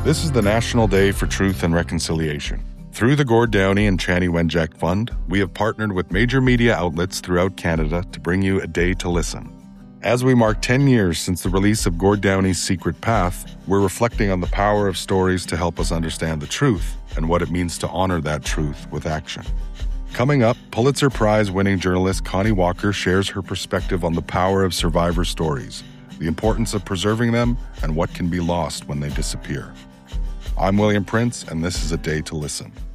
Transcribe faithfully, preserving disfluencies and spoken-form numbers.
This is the National Day for Truth and Reconciliation. Through the Gord Downie and Chanie Wenjack Fund, we have partnered with major media outlets throughout Canada to bring you a day to listen. As we mark ten years since the release of Gord Downie's Secret Path, we're reflecting on the power of stories to help us understand the truth and what it means to honor that truth with action. Coming up, Pulitzer Prize-winning journalist Connie Walker shares her perspective on the power of survivor stories, the importance of preserving them, and what can be lost when they disappear. I'm William Prince, and this is A Day to Listen.